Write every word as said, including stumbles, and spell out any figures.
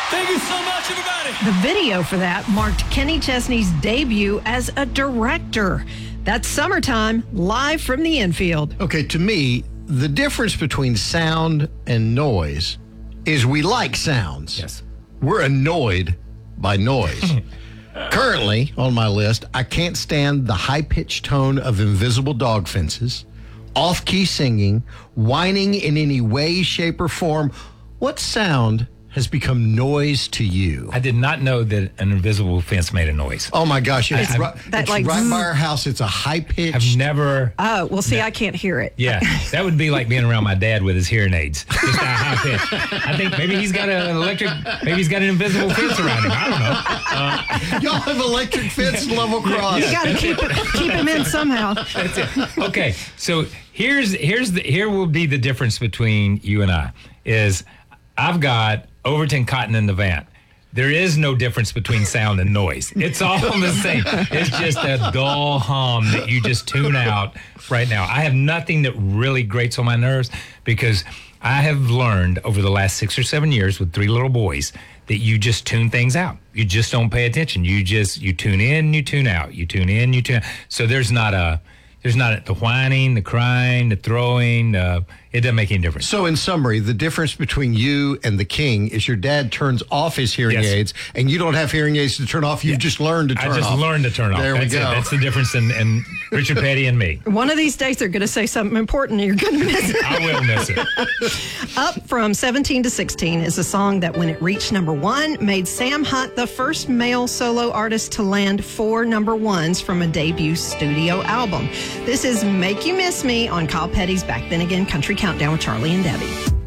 Thank you so much, everybody. The video for that marked Kenny Chesney's debut as a director. That's Summertime, live from the infield. Okay, to me, the difference between sound and noise is we like sounds. Yes. We're annoyed by noise. Currently, on my list, I can't stand the high-pitched tone of invisible dog fences, off-key singing, whining in any way, shape, or form. What sound has become noise to you? I did not know that an invisible fence made a noise. Oh, my gosh. It's, I- right, that it's like right zzz. by our house. It's a high-pitched... I've never. Oh, well, see, I can't hear it. Yeah, that would be like being around my dad with his hearing aids. Just that high pitch. I think maybe he's got an electric, maybe he's got an invisible fence around him. I don't know. Uh, Y'all have electric fence level cross. You got to keep it, keep him in somehow. That's it. Okay, so here's here's the here will be the difference between you and I is I've got Overton cotton in the van. There is no difference between sound and noise. It's all the same. It's just a dull hum that you just tune out right now. I have nothing that really grates on my nerves because I have learned over the last six or seven years with three little boys that you just tune things out. You just don't pay attention. You just, you tune in, you tune out. You tune in, you tune out. So there's not a, there's not the whining, the crying, the throwing. Uh, it doesn't make any difference. So, in summary, the difference between you and the king is your dad turns off his hearing Yes. aids, and you don't have hearing aids to turn off. You've just learned to turn I just off. learned to turn off. There That's we it. go. That's the difference in, in Richard Petty and me. One of these days, they're going to say something important, and you're going to miss it. I will miss it. Up from seventeen to sixteen is a song that, when it reached number one, made Sam Hunt the first male solo artist to land four number ones from a debut studio album. This is Make You Miss Me on Kyle Petty's Back Then Again Country Countdown with Charlie and Debbie.